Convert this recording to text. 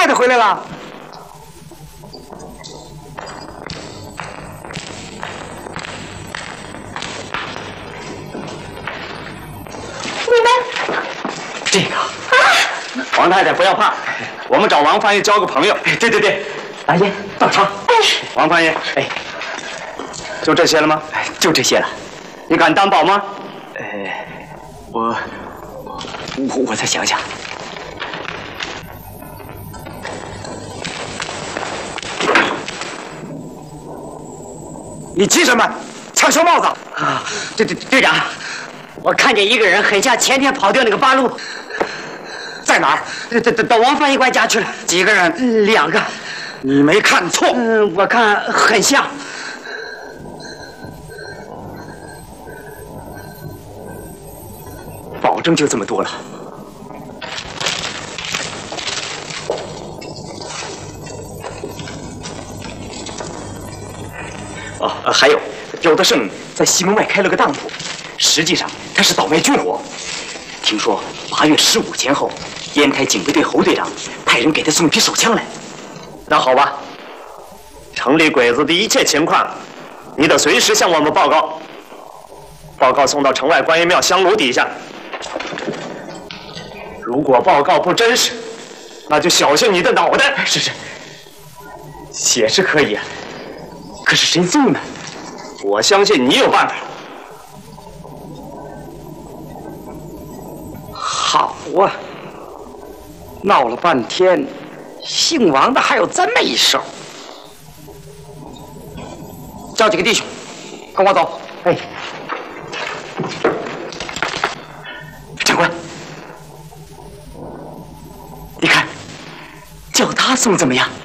太太回来了。 你们这个，王太太不要怕，我们找王翻译交个朋友。对对对，来烟倒茶。王翻译，哎，就这些了吗？就这些了。你敢担保吗？我再想想。 你急什么？抢小帽子啊！队长，我看见一个人很像前天跑掉那个八路， 在哪儿？ 到王翻译官家去了。 几个人 ？2个。 你没看错。 我看很像。保证就这么多了。哦，还有的是在西门外开了个当铺，实际上他是倒卖军火。听说8月15前后，烟台警备队侯队长派人给他送一批手枪来。那好吧，城里鬼子的一切情况，你得随时向我们报告。报告送到城外观音庙香炉底下。如果报告不真实，那就小心你的脑袋。是，写是可以啊，可是谁送呢？我相信你有办法。 好啊，闹了半天，姓王的还有这么一手。叫几个弟兄，跟我走。 哎，长官，你看，叫他送怎么样？